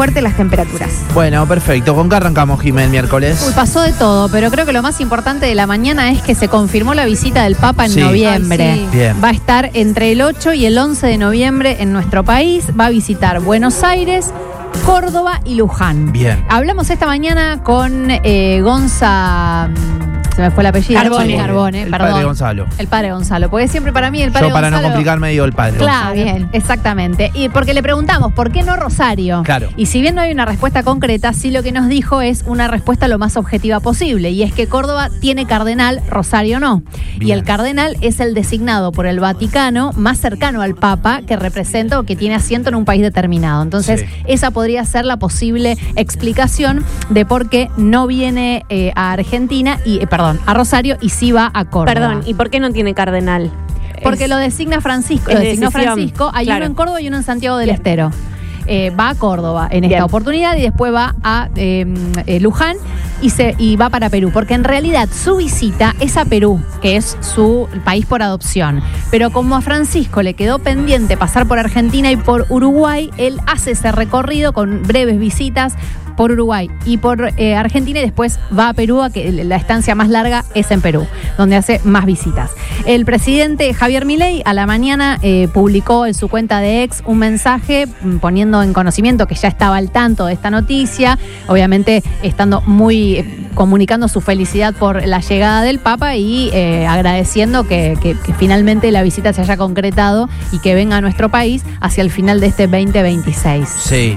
fuerte las temperaturas. Bueno, perfecto. ¿Con qué arrancamos, Jimé, el miércoles? Uy, pasó de todo, pero creo que lo más importante de la mañana es que se confirmó la visita del Papa en Sí. noviembre. Ay, sí. Bien. Va a estar entre el 8 y el 11 de noviembre en nuestro país. Va a visitar Buenos Aires, Córdoba y Luján. Bien. Hablamos esta mañana con Gonza... Se me fue el apellido. Carbone, El perdón. padre Gonzalo. El padre Gonzalo. Porque siempre para mí el padre Yo, para Gonzalo... no complicarme, digo el padre Claro, Gonzalo. bien, exactamente. Y porque le preguntamos, ¿por qué no Rosario? Claro. Y si bien no hay una respuesta concreta, sí lo que nos dijo es una respuesta lo más objetiva posible. Y es que Córdoba tiene cardenal, Rosario no. Bien. Y el cardenal es el designado por el Vaticano más cercano al Papa, que representa o que tiene asiento en un país determinado. Entonces, Sí. esa podría ser la posible explicación de por qué no viene a Argentina, a Rosario, y sí va a Córdoba. Perdón, ¿y por qué no tiene cardenal? Porque lo designa Francisco. es Lo designó decisión, Francisco. Hay claro. uno en Córdoba y uno en Santiago del Bien. Estero. Va a Córdoba en Bien. esta oportunidad y después va a Luján y va para Perú. Porque en realidad su visita es a Perú, que es su país por adopción. Pero como a Francisco le quedó pendiente pasar por Argentina y por Uruguay, él hace ese recorrido con breves visitas por Uruguay y por Argentina y después va a Perú, a que la estancia más larga es en Perú, donde hace más visitas. El presidente Javier Milei a la mañana publicó en su cuenta de X un mensaje poniendo en conocimiento que ya estaba al tanto de esta noticia, obviamente estando comunicando su felicidad por la llegada del Papa y agradeciendo que finalmente la visita se haya concretado y que venga a nuestro país hacia el final de este 2026. Sí.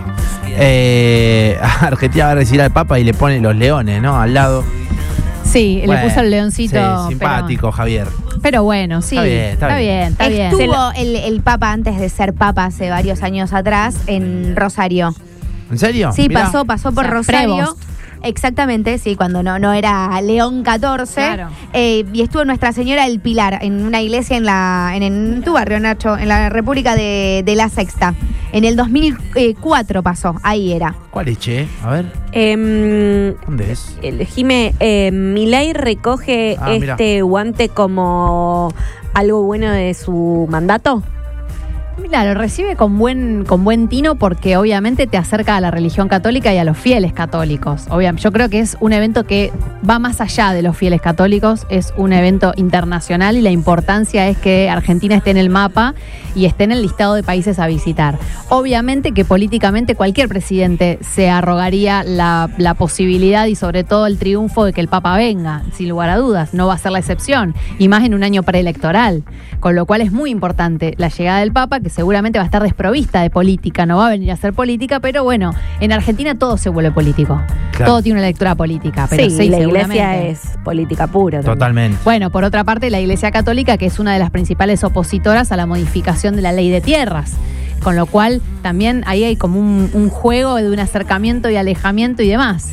Argentina va a recibir al Papa y le pone los leones, ¿no? Al lado. Sí, Bueno, le puso el leoncito. sí, simpático, Javier. Pero bueno, sí. Está bien. Está bien. Estuvo el Papa antes de ser Papa hace varios años atrás en Rosario. ¿En serio? Sí, Mirá. pasó por O sea, Rosario. Prevost. Exactamente, sí, cuando no era León XIV. Claro. Y estuvo Nuestra Señora del Pilar en una iglesia en tu barrio, Nacho, en la República de la Sexta. En el 2004 pasó, ahí era. ¿Cuál es, che? A ver, ¿dónde es? Jime, Milei recoge Mira. este guante como algo bueno de su mandato. Mira, lo recibe con buen tino porque obviamente te acerca a la religión católica y a los fieles católicos. Obviamente, yo creo que es un evento que va más allá de los fieles católicos, es un evento internacional y la importancia es que Argentina esté en el mapa y esté en el listado de países a visitar. Obviamente que políticamente cualquier presidente se arrogaría la posibilidad y sobre todo el triunfo de que el Papa venga, sin lugar a dudas, no va a ser la excepción, y más en un año preelectoral, con lo cual es muy importante la llegada del Papa, que seguramente va a estar desprovista de política, no va a venir a hacer política, pero bueno, en Argentina todo se vuelve político, Claro. todo tiene una lectura política, pero sí, la seguramente. iglesia es política pura. también. Totalmente. Bueno, por otra parte, la Iglesia Católica, que es una de las principales opositoras a la modificación de la ley de tierras. Con lo cual, también ahí hay como un juego de un acercamiento y alejamiento y demás.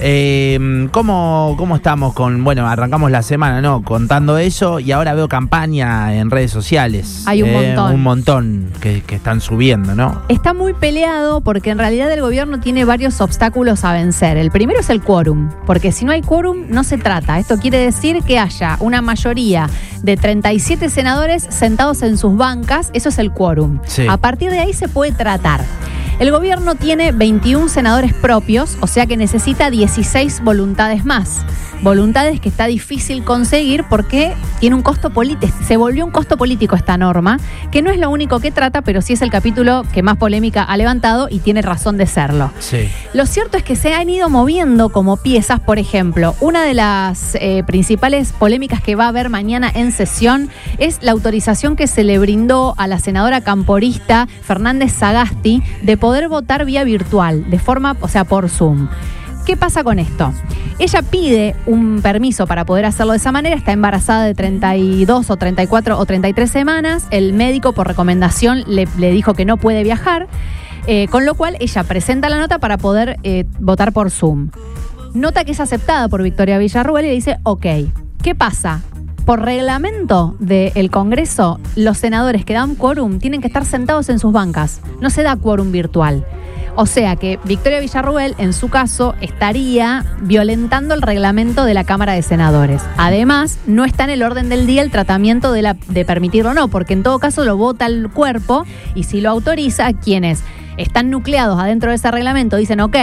¿Cómo estamos con, bueno, arrancamos la semana, ¿no? Contando eso y ahora veo campaña en redes sociales. Hay un montón. Un montón que están subiendo, ¿no? Está muy peleado porque en realidad el gobierno tiene varios obstáculos a vencer. El primero es el quórum, porque si no hay quórum no se trata. Esto quiere decir que haya una mayoría de 37 senadores sentados en sus bancas, eso es el quórum. Sí. A partir de ahí se puede tratar. El gobierno tiene 21 senadores propios, o sea que necesita 16 voluntades más. Voluntades que está difícil conseguir porque tiene un costo político. Se volvió un costo político esta norma, que no es lo único que trata, pero sí es el capítulo que más polémica ha levantado y tiene razón de serlo. Sí. Lo cierto es que se han ido moviendo como piezas, por ejemplo, una de las principales polémicas que va a haber mañana en sesión es la autorización que se le brindó a la senadora camporista Fernández Sagasti de poder votar vía virtual, de forma, o sea, por Zoom. ¿Qué pasa con esto? Ella pide un permiso para poder hacerlo de esa manera, está embarazada de 32 o 34 o 33 semanas, el médico por recomendación le dijo que no puede viajar, con lo cual ella presenta la nota para poder votar por Zoom. Nota que es aceptada por Victoria Villarruel y le dice, ok, ¿qué pasa? Por reglamento del Congreso, los senadores que dan quórum tienen que estar sentados en sus bancas, no se da quórum virtual. O sea que Victoria Villarruel, en su caso, estaría violentando el reglamento de la Cámara de Senadores. Además, no está en el orden del día el tratamiento de permitirlo o no, porque en todo caso lo vota el cuerpo y si lo autoriza, quienes están nucleados adentro de ese reglamento dicen, ok,